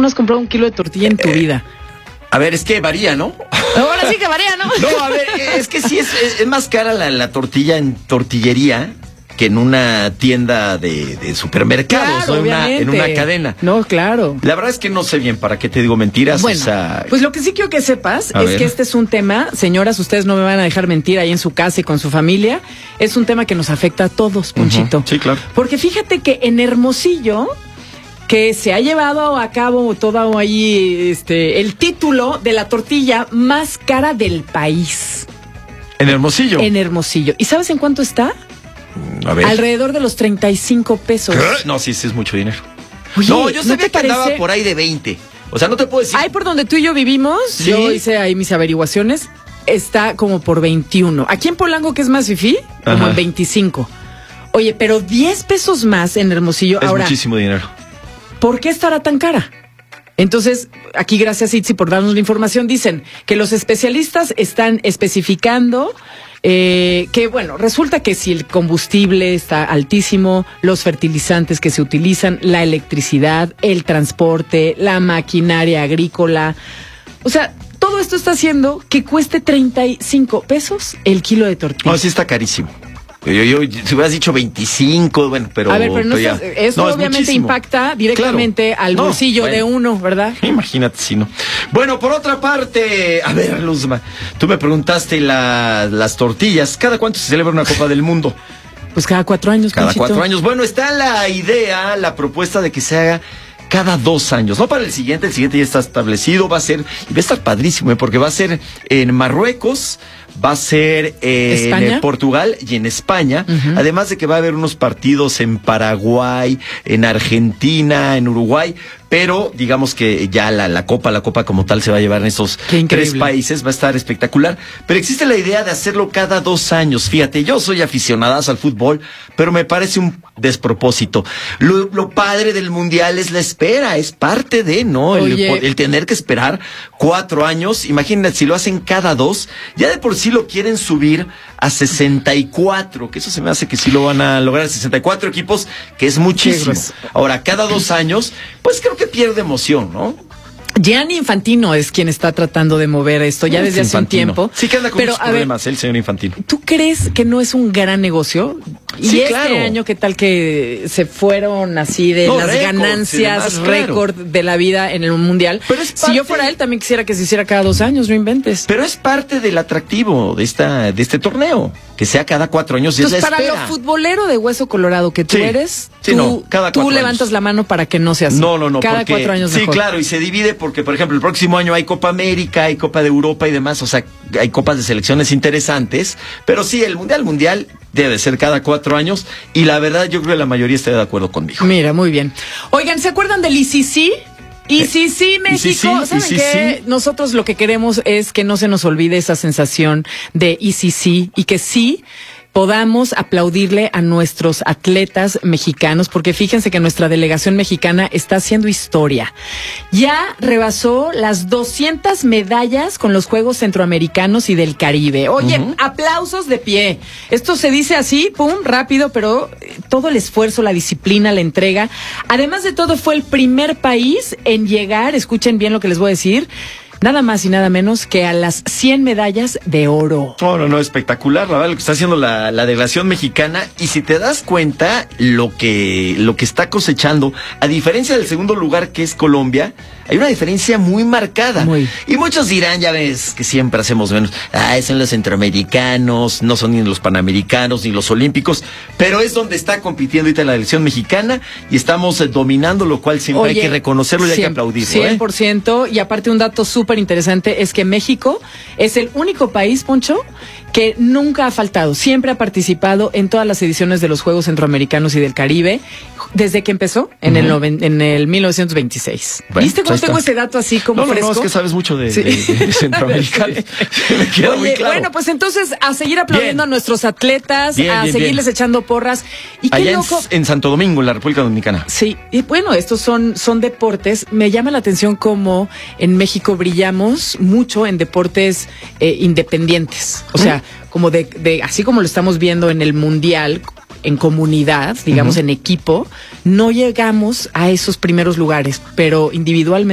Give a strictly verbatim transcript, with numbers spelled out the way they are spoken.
no has comprado un kilo de tortilla en tu eh, vida? A ver, es que varía, ¿no? Ahora sí que varía, ¿no? No, a ver, es que sí es, es, es más cara la, la tortilla en tortillería que en una tienda de, de supermercados, Claro, ¿no? En una, en una cadena. No, claro. La verdad es que no sé bien, ¿para qué te digo mentiras? Bueno, esa... pues lo que sí quiero que sepas A es ver. que este es un tema, señoras, ustedes no me van a dejar mentir ahí en su casa y con su familia, es un tema que nos afecta a todos, Ponchito. Uh-huh. Sí, claro. Porque fíjate que en Hermosillo, que se ha llevado a cabo todo ahí este, el título de la tortilla más cara del país. ¿En Hermosillo? En Hermosillo. ¿Y sabes en cuánto está? A ver. Alrededor de los treinta y cinco pesos. ¿Qué? No, sí, sí es mucho dinero. Oye, no, yo ¿no sabía te que andaba parece? por ahí de veinte. O sea, no te puedo decir. Ahí por donde tú y yo vivimos, ¿Sí? yo hice ahí mis averiguaciones, está como por veintiuno. Aquí en Polanco, que es más fifí, como Ajá. en veinticinco. Oye, pero diez pesos más en Hermosillo. Es Ahora, muchísimo dinero. ¿por qué estará tan cara? Entonces, aquí gracias Itzi por darnos la información, dicen que los especialistas están especificando eh, que, bueno, resulta que si el combustible está altísimo, los fertilizantes que se utilizan, la electricidad, el transporte, la maquinaria agrícola, o sea, todo esto está haciendo que cueste treinta y cinco pesos el kilo de tortilla. No, sí está carísimo. Yo, yo, si hubieras dicho veinticinco, bueno, pero... A ver, pero no ya. estás- eso No, es obviamente muchísimo. impacta directamente Claro. al No, bolsillo bueno. de uno, ¿verdad? Imagínate si no. Bueno, por otra parte, a ver, Luzma, tú me preguntaste la- las tortillas. ¿Cada cuánto se celebra una Copa del Mundo? Pues cada cuatro años, Cada Panchito. cuatro años. Bueno, está la idea, la propuesta de que se haga cada dos años. No para el siguiente, el siguiente ya está establecido, va a ser, y va a estar padrísimo, ¿eh? Porque va a ser en Marruecos, va a ser eh, ¿España? en Portugal y en España. Ujú. Además de que va a haber unos partidos en Paraguay, en Argentina, en Uruguay. Pero digamos que ya la, la Copa, la Copa como tal se va a llevar en esos Qué increíble. tres países, va a estar espectacular. Pero existe la idea de hacerlo cada dos años. Fíjate, yo soy aficionadazo al fútbol, pero me parece un despropósito. Lo, lo padre del Mundial es la espera, es parte de, ¿no? El, Oye. el tener que esperar cuatro años. Imagínate, si lo hacen cada dos, ya de por sí lo quieren subir a sesenta y cuatro, que eso se me hace que sí lo van a lograr, sesenta y cuatro equipos, que es muchísimo. grueso. Ahora, cada dos años, pues creo que pierde emoción, ¿no? Gianni Infantino es quien está tratando de mover esto ya desde hace un Infantino. tiempo. Sí que anda con Pero, muchos a ver, problemas, el señor Infantino. ¿tú crees que no es un gran negocio? Y Sí, este claro. año, ¿qué tal que se fueron así de No, las récords y ganancias, demás, claro. récord de la vida en el mundial? Pero es Si parte- yo fuera él, también quisiera que se hiciera cada dos años, no inventes. Pero es parte del atractivo de esta de este torneo, que sea cada cuatro años y es la Entonces, para espera. lo futbolero de hueso colorado que tú Sí. eres, Sí, tú, no, cada tú cuatro levantas años. la mano para que no sea así. No, no, no. Cada porque- cuatro años Sí, mejor. claro, y se divide porque, por ejemplo, el próximo año hay Copa América, hay Copa de Europa y demás, o sea, hay copas de selecciones interesantes, pero sí, el Mundial Mundial debe ser cada cuatro años y la verdad yo creo que la mayoría está de acuerdo conmigo. Mira, muy bien. Oigan, ¿se acuerdan del I C C? I C C México, I C C, ¿saben I C C? qué? Nosotros lo que queremos es que no se nos olvide esa sensación de I C C y que sí podamos aplaudirle a nuestros atletas mexicanos, porque fíjense que nuestra delegación mexicana está haciendo historia. Ya rebasó las doscientas medallas con los Juegos Centroamericanos y del Caribe. Oye, Ujú. aplausos de pie. Esto se dice así, pum, rápido, pero eh, todo el esfuerzo, la disciplina, la entrega. Además de todo, fue el primer país en llegar, escuchen bien lo que les voy a decir, nada más y nada menos que a las cien medallas de oro. No, no, no, espectacular, la verdad, lo que está haciendo la, la delegación mexicana. Y si te das cuenta, lo que, lo que está cosechando, a diferencia del segundo lugar que es Colombia, hay una diferencia muy marcada. Muy. Y muchos dirán, ya ves, que siempre hacemos menos. Ah, son los centroamericanos, no son ni los panamericanos ni los olímpicos, pero es donde está compitiendo ahorita la delegación mexicana y estamos eh, dominando, lo cual siempre Oye, hay que reconocerlo y hay que cien- aplaudirlo. cien ¿eh? por ciento. Y aparte un dato súper interesante es que México es el único país, Poncho, que nunca ha faltado. Siempre ha participado en todas las ediciones de los Juegos Centroamericanos y del Caribe desde que empezó en, el, Ujú. noven- en el mil novecientos veintiséis. Bueno, ¿Viste pues cómo ahí tengo está. ese dato así como No, no, fresco? no, es que sabes mucho de, Sí. de, de centroamericanos. Me queda Oye, muy claro. bueno, pues entonces a seguir aplaudiendo Bien. a nuestros atletas, Bien, a bien, seguirles bien. echando porras. Y qué Allá en, loco. en Santo Domingo, en la República Dominicana. Sí, y bueno, estos son, son deportes. Me llama la atención cómo en México brillamos mucho en deportes eh, independientes. O sea, como de, de, así como lo estamos viendo en el Mundial, en comunidad, digamos, Ujú. en equipo, no llegamos a esos primeros lugares, pero individualmente